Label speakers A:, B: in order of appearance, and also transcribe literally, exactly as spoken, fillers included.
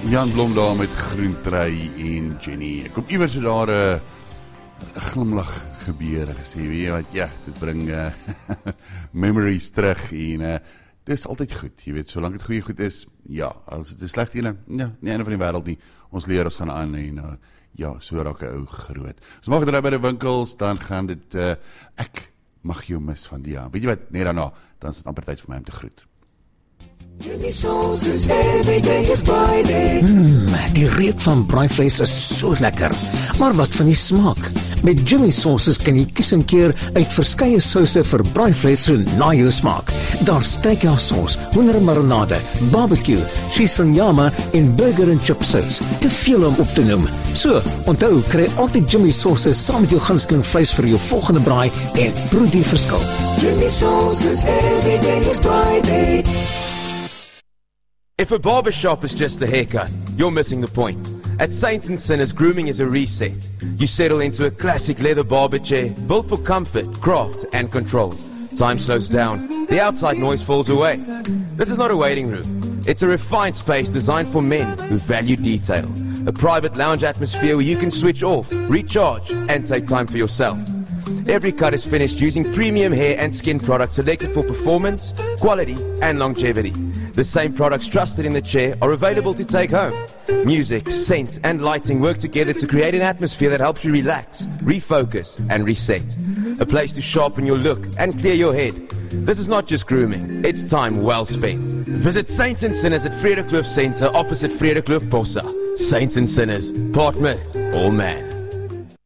A: Jan Blom daar met Groentrui en Jenny. Ek kom iewers so daar 'n uh, glimlach gebeur en gesê, weet jy wat, ja, dit bring uh, memories terug en uh, dit is altyd goed, jy weet, solank dit goeie goed is, ja, as dit is slecht ene, ja, nie ene van die wêreld nie, ons leer, ons gaan aan en uh, ja, so raak 'n ou groot. So mag dit by die winkels, dan gaan dit, uh, ek mag jou mis van die jaar. Weet jy wat, nee daarna, dan is het amper tyd vir my om te groet.
B: Jimmy Sauce's every day is Friday.
C: Mmm, die reuk van braaivleis is so lekker. Maar wat van die smaak? Met Jimmy Sauces kan jy kies en keer uit verskeie souse vir braaivleis so na jou smaak. Daar steakhouse-saus, hoendermarinade, barbecue, cheese en nyama en burger en chip sauce. Te veel om op te noem. So, onthou, kry altyd Jimmy Sauces saam met jou gunsteling vleis vir jou volgende braai en proe die verskil.
B: Jimmy Sauce's every day is Friday.
D: If a barbershop is just the haircut, you're missing the point. At Saints and Sinners, grooming is a reset. You settle into a classic leather barber chair, built for comfort, craft, and control. Time slows down. The outside noise falls away. This is not a waiting room. It's a refined space designed for men who value detail. A private lounge atmosphere where you can switch off, recharge, and take time for yourself. Every cut is finished using premium hair and skin products selected for performance, quality, and longevity. The same products trusted in the chair are available to take home. Music, scent, and lighting work together to create an atmosphere that helps you relax, refocus, and reset. A place to sharpen your look and clear your head. This is not just grooming, it's time well spent. Visit Saints and Sinners at Vredekloofs Centre opposite Vredekloofs Bossa. Saints and Sinners, part myth, all man.